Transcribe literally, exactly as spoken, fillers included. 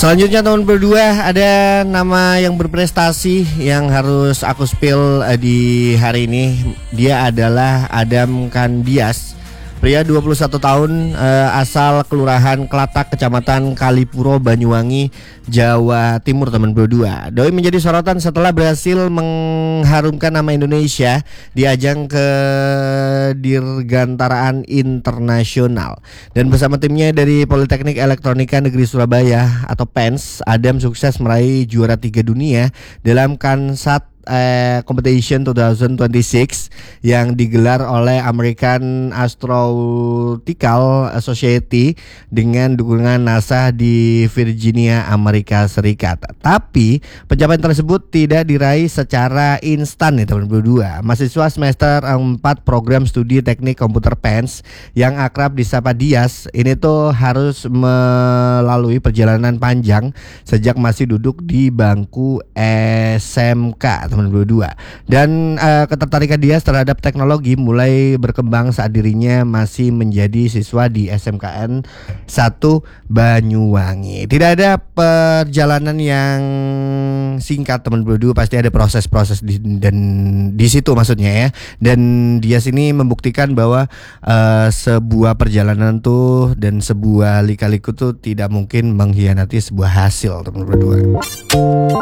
Selanjutnya teman berdua, ada nama yang berprestasi yang harus aku spill uh, di hari ini. Dia adalah Adam Kandias. Pria dua puluh satu tahun, uh, asal Kelurahan Klatak, Kecamatan Kalipuro, Banyuwangi, Jawa Timur, teman berdua. Doi menjadi sorotan setelah berhasil mengharumkan nama Indonesia di ajang kedirgantaraan internasional. Dan bersama timnya dari Politeknik Elektronika Negeri Surabaya atau P E N S, Adam sukses meraih juara tiga dunia dalam Kansat Eh, Competition dua ribu dua puluh enam yang digelar oleh American Astronautical Society dengan dukungan NASA di Virginia, Amerika Serikat. Tapi pencapaian tersebut tidak diraih secara instan nih teman berdua. Mahasiswa semester empat program studi teknik komputer P E N S yang akrab disapa Dias ini tuh harus melalui perjalanan panjang sejak masih duduk di bangku S M K teman berdua. Dan uh, ketertarikan dia terhadap teknologi mulai berkembang saat dirinya masih menjadi siswa di S M K N satu Banyuwangi. Tidak ada perjalanan yang singkat teman berdua, pasti ada proses-proses di, dan di situ maksudnya ya. Dan dia sini membuktikan bahwa uh, sebuah perjalanan tuh dan sebuah lika-liku tuh tidak mungkin mengkhianati sebuah hasil teman berdua.